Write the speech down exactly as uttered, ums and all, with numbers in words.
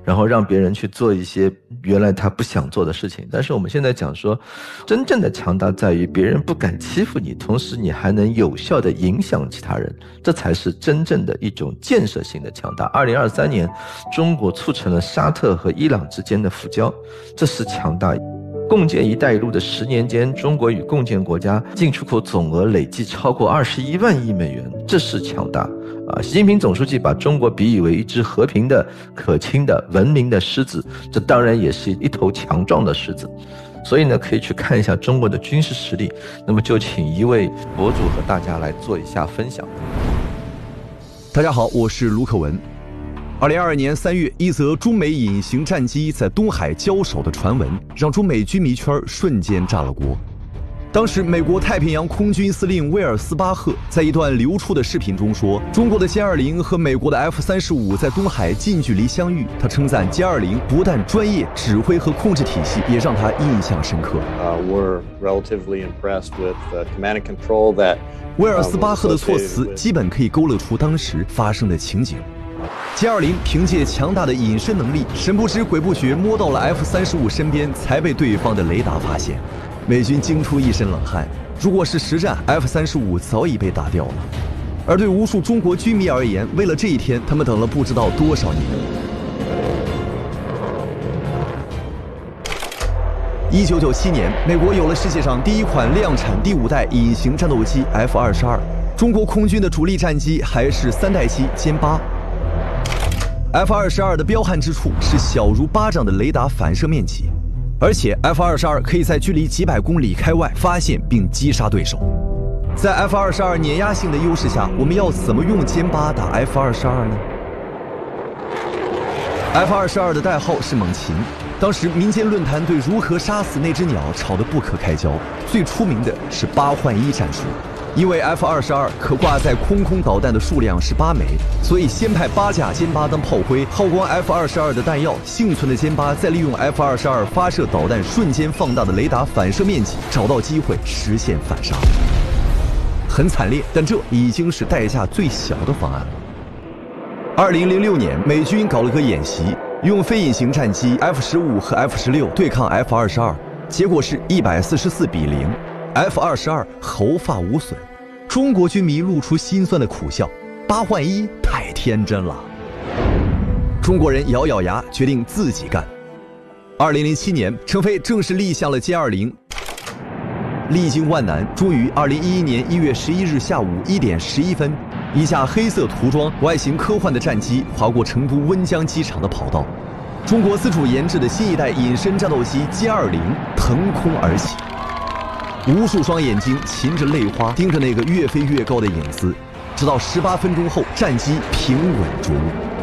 然后让别人去做一些原来他不想做的事情。但是我们现在讲说，真正的强大在于别人不敢欺负你，同时你还能有效的影响其他人，这才是真正的一种建设性的强大。二零二三年，中国促成了沙特和伊朗之间的复交，这是强大。共建“一带一路”的十年间，中国与共建国家进出口总额累计超过二十一万亿美元，这是强大啊！习近平总书记把中国比喻为一只和平的、可亲的、文明的狮子，这当然也是一头强壮的狮子。所以呢，可以去看一下中国的军事实力。那么就请一位博主和大家来做一下分享。 大家好，我是卢克文。二零二二年三月，一则中美隐形战机在东海交手的传闻，让中美军迷圈瞬间炸了锅。当时，美国太平洋空军司令威尔斯巴赫在一段流出的视频中说，中国的歼二零和美国的 F 三十五在东海近距离相遇。他称赞歼二零不但专业，指挥和控制体系也让他印象深刻。 Uh, we're relatively impressed with the command and control that. 威尔斯巴赫的措辞基本可以勾勒出当时发生的情景。歼二零凭借强大的隐身能力，神不知鬼不觉摸到了 F 三十五身边，才被对方的雷达发现。美军惊出一身冷汗，如果是实战 ，F 三十五早已被打掉了。而对无数中国军迷而言，为了这一天，他们等了不知道多少年。一九九七年，美国有了世界上第一款量产第五代隐形战斗机 F 二十二，中国空军的主力战机还是三代机歼八。F 二十二的彪悍之处是小如巴掌的雷达反射面积，而且 F 二十二可以在距离几百公里开外发现并击杀对手。在 F 二十二碾压性的优势下，我们要怎么用歼八打 F 二十二呢？ F 二十二的代号是猛禽，当时民间论坛对如何杀死那只鸟吵得不可开交，最出名的是八换一战术。因为 F 二十二可挂载空空导弹的数量是八枚，所以先派八架歼八当炮灰，耗光 F 二十二的弹药，幸存的歼八再利用 F 二十二发射导弹瞬间放大的雷达反射面积，找到机会实现反杀。很惨烈，但这已经是代价最小的方案了。二零零六年，美军搞了个演习，用非隐形战机 F 十五和 F 十六对抗 F 二十二，结果是一百四十四比零。F 二十二毫发无损，中国军迷露出心酸的苦笑，八换一太天真了。中国人咬咬牙，决定自己干。二零零七年，成飞正式立项了歼二零，历经万难，终于二零一一年一月十一日下午一点十一分，一架黑色涂装、外形科幻的战机划过成都温江机场的跑道，中国自主研制的新一代隐身战斗机歼二零腾空而起。无数双眼睛噙着泪花盯着那个越飞越高的影子，直到十八分钟后，战机平稳着陆。